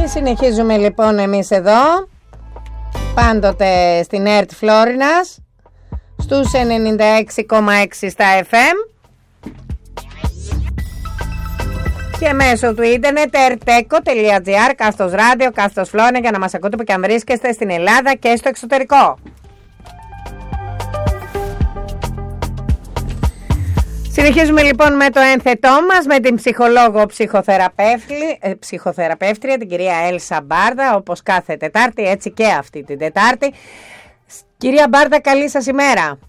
Συνεχίζουμε λοιπόν εμείς εδώ, πάντοτε στην ΕΡΤ Φλόρινας, στους 96,6 στα FM και μέσω του ίντερνετ erteco.gr, κάστος ράδιο, κάστος Φλόρινα, για να μας ακούτε που και αν βρίσκεστε στην Ελλάδα και στο εξωτερικό. Συνεχίζουμε λοιπόν με το ένθετό μας, με την ψυχολόγο ψυχοθεραπεύτρια, την κυρία Έλσα Μπάρδα, όπως κάθε Τετάρτη, έτσι και αυτή την Τετάρτη. Κυρία Μπάρδα, καλή σας ημέρα.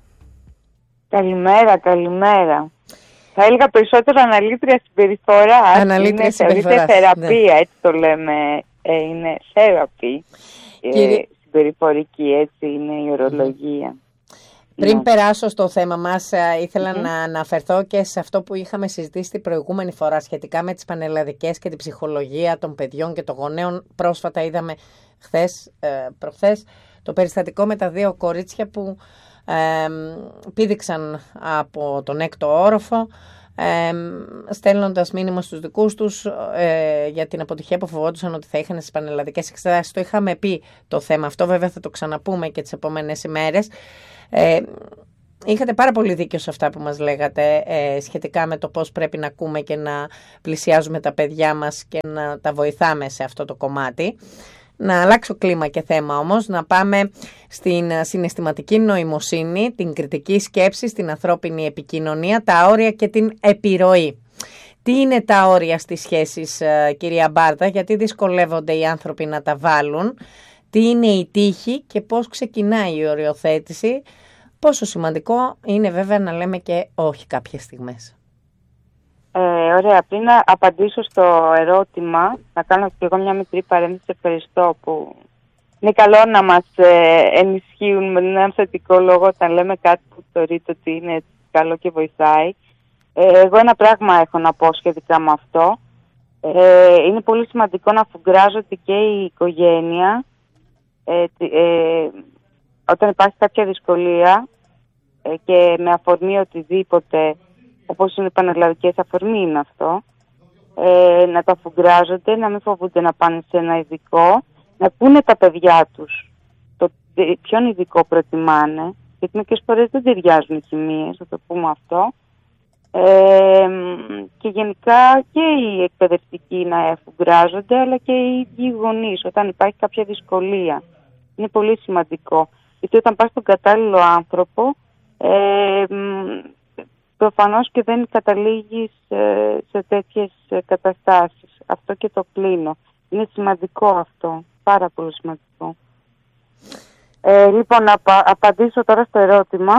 Καλημέρα. Θα έλεγα περισσότερο αναλύτρια συμπεριφορά. Αναλύτρια συμπεριφορά. Είναι θεραπεία, έτσι το λέμε. Είναι θεραπεία. Συμπεριφορική, έτσι είναι η ορολογία. Πριν περάσω στο θέμα μας, ήθελα να αναφερθώ και σε αυτό που είχαμε συζητήσει την προηγούμενη φορά σχετικά με τις πανελλαδικές και την ψυχολογία των παιδιών και των γονέων. Πρόσφατα είδαμε προχθές το περιστατικό με τα δύο κορίτσια που πήδηξαν από τον 6ο όροφο, στέλνοντας μήνυμα στους δικούς τους για την αποτυχία που φοβόντουσαν ότι θα είχαν στις πανελλαδικές εξετάσεις. Το είχαμε πει το θέμα αυτό, βέβαια θα το ξαναπούμε και τις επόμενες ημέρες. Είχατε πάρα πολύ δίκιο σε αυτά που μας λέγατε σχετικά με το πώς πρέπει να ακούμε και να πλησιάζουμε τα παιδιά μας και να τα βοηθάμε σε αυτό το κομμάτι. Να αλλάξω κλίμα και θέμα όμως, να πάμε στην συναισθηματική νοημοσύνη, την κριτική σκέψη, στην ανθρώπινη επικοινωνία, τα όρια και την επιρροή. Τι είναι τα όρια στις σχέσεις, κυρία Μπάρδα, γιατί δυσκολεύονται οι άνθρωποι να τα βάλουν, τι είναι η τύχη και πώς ξεκινάει η οριοθέτηση, πόσο σημαντικό είναι βέβαια να λέμε και όχι κάποιες στιγμές. Ωραία, πριν να απαντήσω στο ερώτημα, να κάνω και εγώ μια μικρή παρένθεση. Ευχαριστώ που είναι καλό να μας ενισχύουν με έναν θετικό λόγο όταν λέμε κάτι που θεωρείτε ότι είναι καλό και βοηθάει. Εγώ ένα πράγμα έχω να πω σχετικά με αυτό. Είναι πολύ σημαντικό να αφουγκράζεται και η οικογένεια όταν υπάρχει κάποια δυσκολία και με αφορμή οτιδήποτε, όπως είναι οι πανελλαδικές, αφορμή είναι αυτό, να το αφουγκράζονται, να μην φοβούνται να πάνε σε ένα ειδικό, να πούνε τα παιδιά τους το ποιον ειδικό προτιμάνε, γιατί μερικές φορές δεν ταιριάζουν οι χημείες, θα το πούμε αυτό, και γενικά και οι εκπαιδευτικοί να αφουγκράζονται, αλλά και οι ίδιοι γονείς όταν υπάρχει κάποια δυσκολία. Είναι πολύ σημαντικό, γιατί όταν πας στον κατάλληλο άνθρωπο, προφανώς και δεν καταλήγεις σε τέτοιες καταστάσεις. Αυτό και το κλείνω. Είναι σημαντικό αυτό. Πάρα πολύ σημαντικό. Λοιπόν, να απαντήσω τώρα στο ερώτημα.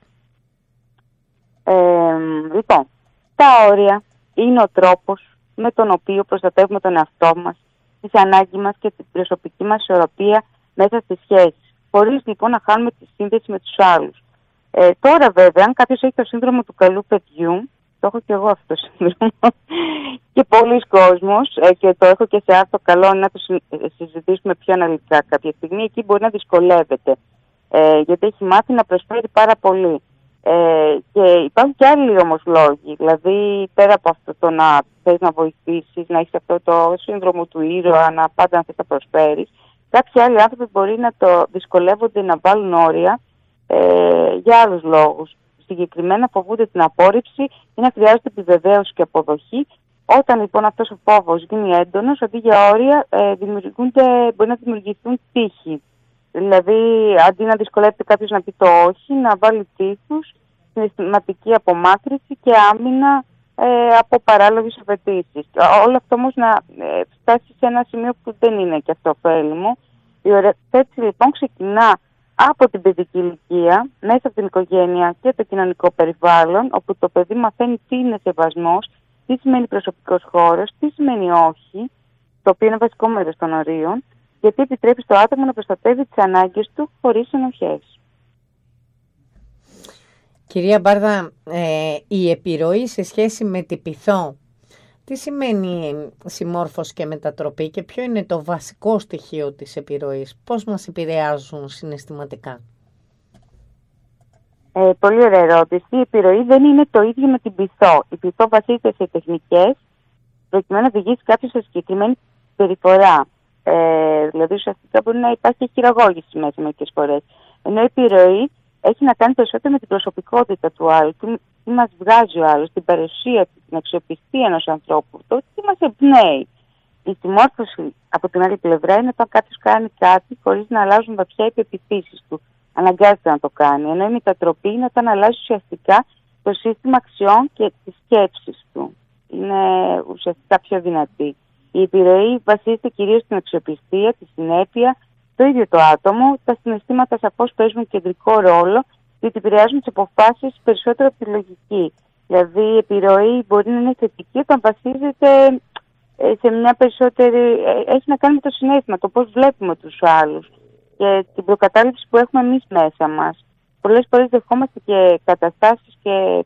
Λοιπόν, τα όρια είναι ο τρόπος με τον οποίο προστατεύουμε τον εαυτό μας, τις ανάγκες μας και την προσωπική μας ισορροπία μέσα στις σχέσεις, χωρίς λοιπόν να χάνουμε τη σύνδεση με τους άλλους. Τώρα βέβαια, αν κάποιος έχει το σύνδρομο του καλού παιδιού, το έχω και εγώ αυτό το σύνδρομο και πολλοί κόσμος, και το έχω και σε αυτό, καλό να το συζητήσουμε πιο αναλυτικά κάποια στιγμή, εκεί μπορεί να δυσκολεύεται, γιατί έχει μάθει να προσφέρει πάρα πολύ. Και υπάρχουν και άλλοι όμως λόγοι, δηλαδή πέρα από αυτό το να θες να βοηθήσεις, να έχεις αυτό το σύνδρομο του ήρωα, να πάντα να θες να προσφέρεις, κάποιοι άλλοι άνθρωποι μπορεί να το δυσκολεύονται να βάλουν όρια για άλλους λόγους. Συγκεκριμένα φοβούνται την απόρριψη ή να χρειάζονται επιβεβαίωση και αποδοχή. Όταν λοιπόν αυτός ο φόβος γίνει έντονος, αντί για όρια μπορεί να δημιουργηθούν τύχοι. Δηλαδή, αντί να δυσκολεύεται κάποιος να πει το όχι, να βάλει τύχους, συναισθηματική απομάκρυνση και άμυνα από παράλογες απαιτήσεις. Όλο αυτό όμως να φτάσει σε ένα σημείο που δεν είναι και αυτό ωφέλιμο. Η οριοθέτηση λοιπόν ξεκινά από την παιδική ηλικία, μέσα από την οικογένεια και το κοινωνικό περιβάλλον, όπου το παιδί μαθαίνει τι είναι σεβασμός, τι σημαίνει προσωπικός χώρος, τι σημαίνει όχι, το οποίο είναι βασικό μέρος των ορίων, γιατί επιτρέπει στο άτομο να προστατεύει τις ανάγκες του χωρίς ενοχές. Κυρία Μπάρδα, η επιρροή σε σχέση με την πειθό, τι σημαίνει συμμόρφωση και μετατροπή και ποιο είναι το βασικό στοιχείο της επιρροής, πώς μας επηρεάζουν συναισθηματικά? Πολύ ωραία ερώτηση. Η επιρροή δεν είναι το ίδιο με την πειθό. Η πειθό βασίζεται σε τεχνικές προκειμένου να οδηγήσει κάποιο σε συγκεκριμένη συμπεριφορά. Δηλαδή ουσιαστικά μπορεί να υπάρχει χειραγώγηση μέσα μερικές φορές. Ενώ η επιρροή έχει να κάνει περισσότερο με την προσωπικότητα του άλλου, τι μας βγάζει ο άλλος, την παρουσία του, την αξιοπιστία ενός ανθρώπου, το τι μας εμπνέει. Η συμμόρφωση από την άλλη πλευρά είναι όταν κάποιος κάνει κάτι χωρίς να αλλάζουν βαθιά οι πεποιθήσεις του. Αναγκάζεται να το κάνει. Ενώ η μετατροπή είναι όταν αλλάζει ουσιαστικά το σύστημα αξιών και τις σκέψεις του. Είναι ουσιαστικά πιο δυνατή. Η επιρροή βασίζεται κυρίως στην αξιοπιστία, τη συνέπεια, το ίδιο το άτομο, τα συναισθήματα σαφώς παίζουν κεντρικό ρόλο, διότι επηρεάζουν τις αποφάσεις περισσότερο από τη λογική. Δηλαδή η επιρροή μπορεί να είναι θετική όταν βασίζεται σε μια περισσότερη. Έχει να κάνει με το συναίσθημα, το πώς βλέπουμε τους άλλους και την προκατάληψη που έχουμε εμείς μέσα μας. Πολλές φορές δεχόμαστε και καταστάσεις και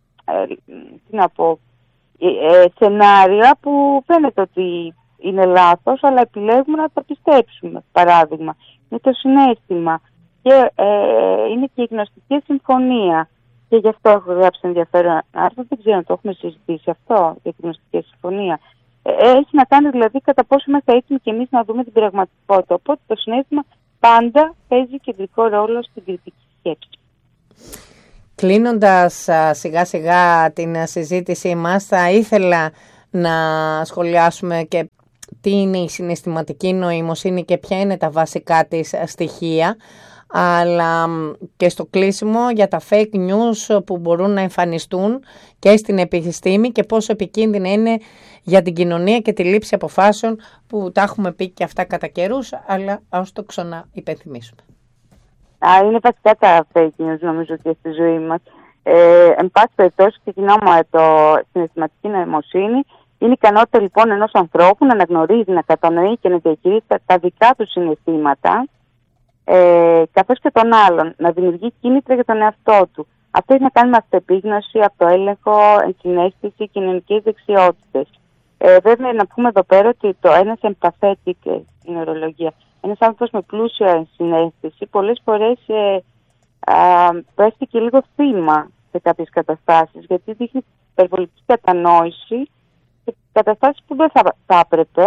σενάρια που φαίνεται ότι είναι λάθος, αλλά επιλέγουμε να τα πιστέψουμε. Παράδειγμα, είναι το συναίσθημα και είναι και η γνωστική συμφωνία. Και γι' αυτό έχω γράψει ενδιαφέρον άρθρο. Δεν ξέρω αν το έχουμε συζητήσει αυτό για τη γνωστική συμφωνία. Έχει να κάνει δηλαδή κατά πόσο είμαστε έτοιμοι και εμείς να δούμε την πραγματικότητα. Οπότε το συναίσθημα πάντα παίζει κεντρικό ρόλο στην κριτική σκέψη. Κλείνοντας σιγά σιγά την συζήτησή μας, θα ήθελα να σχολιάσουμε και τι είναι η συναισθηματική νοημοσύνη και ποια είναι τα βασικά της στοιχεία, αλλά και στο κλείσιμο για τα fake news που μπορούν να εμφανιστούν και στην επιστήμη και πόσο επικίνδυνα είναι για την κοινωνία και τη λήψη αποφάσεων, που τα έχουμε πει και αυτά κατά καιρούς, αλλά ας το ξαναυπενθυμίσουμε. Είναι βασικά τα fake news νομίζω και στη ζωή μας. Εν πάση περιπτώσει, ξεκινάω με το συναισθηματική νοημοσύνη. Είναι η ικανότητα λοιπόν ενός ανθρώπου να αναγνωρίζει, να κατανοεί και να διαχειρίζεται τα δικά του συναισθήματα, καθώς και των άλλων, να δημιουργεί κίνητρα για τον εαυτό του. Αυτό έχει να κάνει με αυτοεπίγνωση, αυτοέλεγχο, ενσυναίσθηση, κοινωνικές δεξιότητες. Βέβαια, να πούμε εδώ πέρα ότι το ένας empathetic στην ορολογία, ένας άνθρωπος με πλούσια ενσυναίσθηση, πολλές φορές πέφτει και λίγο θύμα σε κάποιες καταστάσεις, γιατί δείχνει υπερβολική κατανόηση σε καταστάσεις που δεν θα έπρεπε.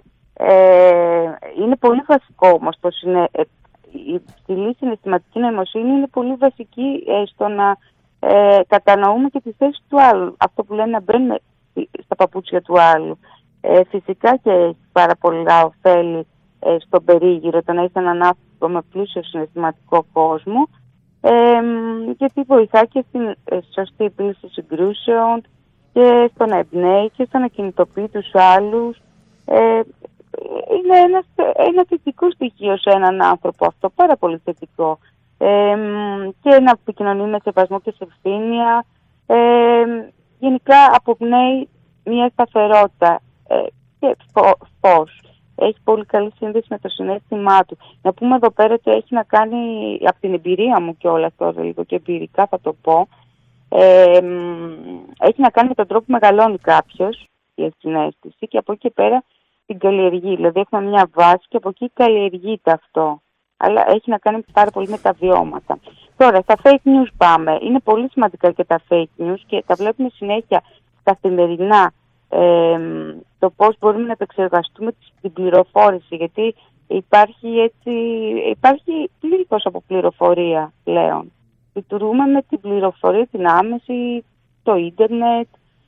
Είναι πολύ βασικό όμως η ψηλή συναισθηματική νοημοσύνη είναι πολύ βασική στο να κατανοούμε και τη θέση του άλλου. Αυτό που λένε να μπαίνουμε στα παπούτσια του άλλου. Φυσικά και έχει πάρα πολλά ωφέλη στον περίγυρο, το να είσαι έναν άνθρωπο με πλούσιο συναισθηματικό κόσμο, γιατί βοηθά και στην σωστή επίλυση συγκρούσεων και στο να εμπνέει και στο να κινητοποιεί τους άλλους. Είναι ένα θετικό στοιχείο σε έναν άνθρωπο αυτό, πάρα πολύ θετικό. Και να επικοινωνεί με σεβασμό και σε ευθύνεια. Γενικά αποπνέει μια σταθερότητα και φως. Έχει πολύ καλή σύνδεση με το συναίσθημά του. Να πούμε εδώ πέρα ότι έχει να κάνει, από την εμπειρία μου κιόλας τώρα λίγο και εμπειρικά θα το πω, έχει να κάνει με τον τρόπο που μεγαλώνει κάποιος η συναίσθηση και από εκεί και πέρα την καλλιεργεί. Δηλαδή έχουμε μια βάση και από εκεί καλλιεργείται αυτό. Αλλά έχει να κάνει πάρα πολύ με τα βιώματα. Τώρα, στα fake news πάμε. Είναι πολύ σημαντικά και τα fake news και τα βλέπουμε συνέχεια καθημερινά. Το πώς μπορούμε να επεξεργαστούμε την πληροφόρηση, γιατί υπάρχει πλήθος από πληροφορία πλέον. Λειτουργούμε με την πληροφορία, την άμεση, το ίντερνετ.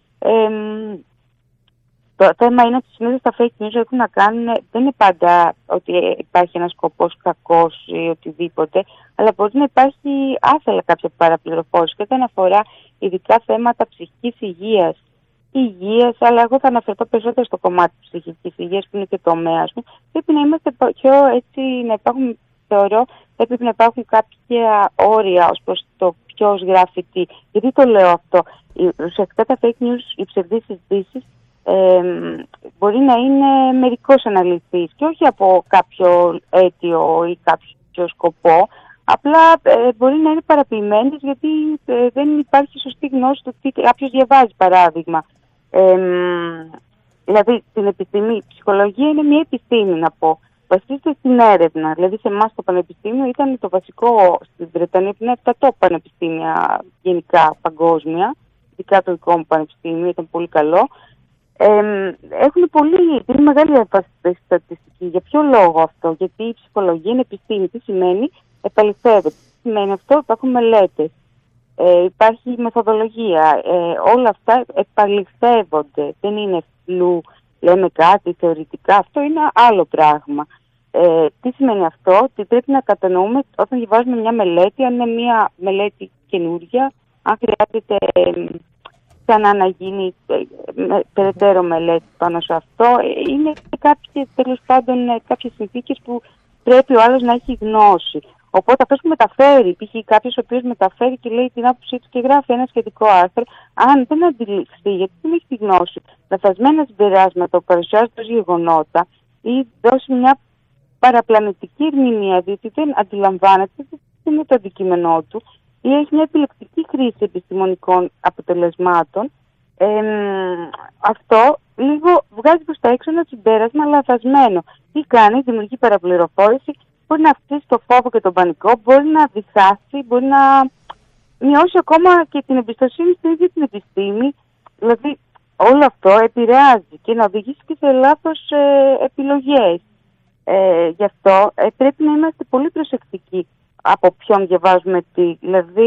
Το θέμα είναι ότι συνήθως τα fake news έχουν να κάνουν, δεν είναι πάντα ότι υπάρχει ένας σκοπός κακός ή οτιδήποτε, αλλά μπορεί να υπάρχει άθελα κάποια παραπληροφόρηση και όταν αφορά ειδικά θέματα ψυχικής υγείας, αλλά εγώ θα αναφερθώ περισσότερο στο κομμάτι της ψυχικής υγείας που είναι και το τομέας μου. Πρέπει να είμαστε πιο έτσι, να υπάρχουν, θεωρώ, πρέπει να υπάρχουν κάποια όρια ως προς το ποιος γράφει τι. Γιατί το λέω αυτό? Ουσιαστικά τα fake news, οι ψευδείς ειδήσεις, μπορεί να είναι μερικώς αναλυθείς και όχι από κάποιο αίτιο ή κάποιο σκοπό, απλά μπορεί να είναι παραποιημένες γιατί δεν υπάρχει σωστή γνώση του τι κάποιος διαβάζει, παράδειγμα. Δηλαδή στην επιστήμη, η ψυχολογία είναι μια επιστήμη, να πω. Βασίζεται στην έρευνα. Δηλαδή σε εμάς το πανεπιστήμιο ήταν το βασικό, στην Βρετανία που είναι 7 πανεπιστήμια γενικά παγκόσμια, ειδικά το δικό μου πανεπιστήμιο ήταν πολύ καλό. Έχουν πολύ μεγάλη έμφαση στη στατιστική επιστημονική. Για ποιο λόγο αυτό? Γιατί η ψυχολογία είναι επιστήμη. Τι σημαίνει? Επαληθεύεται. Τι σημαίνει αυτό? Υπάρχουν μελέτες. Υπάρχει μεθοδολογία. Όλα αυτά επαληθεύονται. Δεν είναι φλου, λέμε κάτι θεωρητικά. Αυτό είναι άλλο πράγμα. Τι σημαίνει αυτό? Ότι πρέπει να κατανοούμε όταν διαβάζουμε μια μελέτη, αν είναι μια μελέτη καινούργια, αν χρειάζεται ξανά να γίνει περαιτέρω μελέτη πάνω σε αυτό. Είναι κάποιες, τέλος πάντων, κάποιες συνθήκες που πρέπει ο άλλος να έχει γνώση. Οπότε αυτός που μεταφέρει, π.χ. κάποιος ο οποίος μεταφέρει και λέει την άποψή του και γράφει ένα σχετικό άρθρο, αν δεν αντιληφθεί, γιατί δεν έχει τη γνώση, λαθασμένα συμπεράσματα που παρουσιάζονται ως γεγονότα ή δώσει μια παραπλανητική ερμηνεία, διότι δεν αντιλαμβάνεται, δεν είναι το αντικείμενό του, ή έχει μια επιλεκτική χρήση επιστημονικών αποτελεσμάτων, αυτό λίγο βγάζει προς τα έξω ένα συμπέρασμα λαθασμένο. Τι κάνει? Δημιουργεί παραπληροφόρηση, μπορεί να αυξήσει το φόβο και τον πανικό, μπορεί να διχάσει, μπορεί να μειώσει ακόμα και την εμπιστοσύνη στην ίδια την επιστήμη. Δηλαδή όλο αυτό επηρεάζει και να οδηγήσει και σε λάθος επιλογές. Γι' αυτό πρέπει να είμαστε πολύ προσεκτικοί από ποιον διαβάζουμε τι. Δηλαδή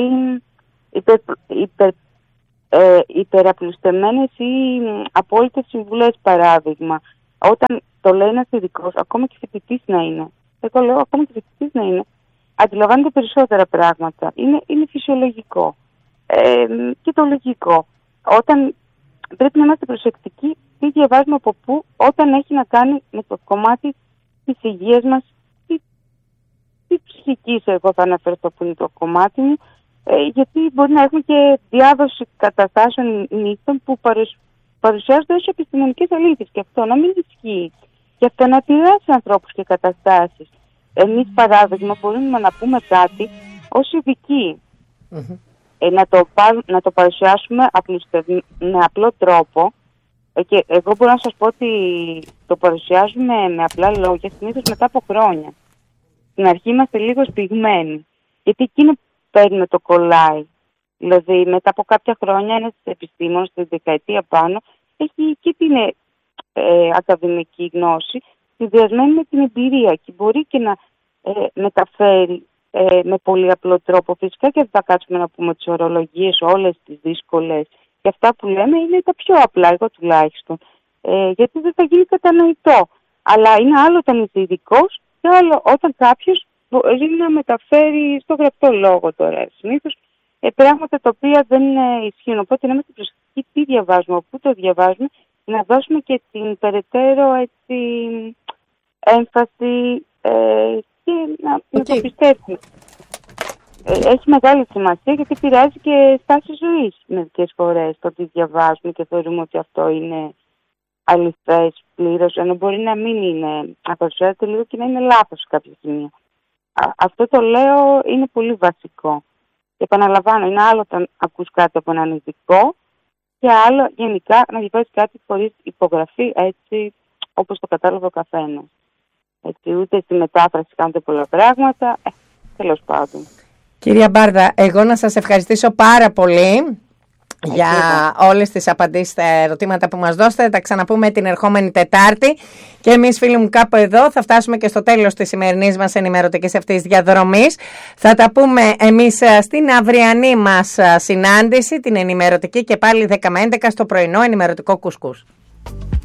υπεραπλουστεμένες ή απόλυτες συμβουλές, παράδειγμα. Όταν το λέει ένας ειδικός, ακόμα και φοιτητής να είναι, εγώ λέω ακόμα και φοιτητής να είναι, αντιλαμβάνεται περισσότερα πράγματα. Είναι φυσιολογικό και το λογικό. Όταν πρέπει να είμαστε προσεκτικοί τι διαβάζουμε από πού, όταν έχει να κάνει με το κομμάτι της υγείας μας, τη ψυχικής, εγώ θα αναφερθώ που είναι το κομμάτι μου, γιατί μπορεί να έχουμε και διάδοση καταστάσεων νύχτων που παρουσιάζονται ως επιστημονικές αλήθειες και αυτό να μην ισχύει. Και αυτό να επηρεάσει ανθρώπους και καταστάσεις. Εμείς, παράδειγμα, μπορούμε να πούμε κάτι ως ειδικοί. Να το παρουσιάσουμε με απλό τρόπο. Και εγώ μπορώ να σας πω ότι το παρουσιάζουμε με απλά λόγια συνήθως μετά από χρόνια. Στην αρχή είμαστε λίγο σπιγμένοι. Γιατί εκείνο που παίρνουμε το κολλάει. Δηλαδή μετά από κάποια χρόνια ένας επιστήμονας, στη δεκαετία πάνω, έχει και την ακαδημική γνώση συνδυασμένη με την εμπειρία και μπορεί και να μεταφέρει με πολύ απλό τρόπο. Φυσικά και δεν θα κάτσουμε να πούμε τις ορολογίες όλες τις δύσκολες και αυτά που λέμε είναι τα πιο απλά, εγώ τουλάχιστον, γιατί δεν θα γίνει κατανοητό. Αλλά είναι άλλο όταν είσαι ειδικός και άλλο όταν κάποιος μπορεί να μεταφέρει στο γραπτό λόγο τώρα. Συνήθως πράγματα τα οποία δεν ισχύουν. Οπότε να είμαστε προσεκτικοί τι διαβάζουμε, πού το διαβάζουμε, να δώσουμε και την περαιτέρω έμφαση και να το πιστεύουμε. Έχει μεγάλη σημασία γιατί επηρεάζει και στάση ζωής μερικές φορές το ότι διαβάζουμε και θεωρούμε ότι αυτό είναι αληθές πλήρως, ενώ μπορεί να μην είναι, να παρουσιάζεται λίγο και να είναι λάθος σε κάποια σημεία. Αυτό το λέω είναι πολύ βασικό. Και επαναλαμβάνω, είναι άλλο όταν ακούς κάτι από έναν ειδικό και άλλο γενικά να διαβάζεις κάτι χωρίς υπογραφή, έτσι όπως το κατάλαβε ο καθένας. Έτσι, ούτε στη μετάφραση κάνετε πολλά πράγματα, τέλος πάντων. Κυρία Μπάρδα, εγώ να σας ευχαριστήσω πάρα πολύ για όλες τις απαντήσεις στα ερωτήματα που μας δώσατε. Τα ξαναπούμε την ερχόμενη Τετάρτη. Και εμείς, φίλοι μου, κάπου εδώ θα φτάσουμε και στο τέλος της σημερινής μας ενημερωτικής αυτής διαδρομής. Θα τα πούμε εμείς στην αυριανή μας συνάντηση, την ενημερωτική, και πάλι 10 με 11 στο πρωινό ενημερωτικό κουσκούς.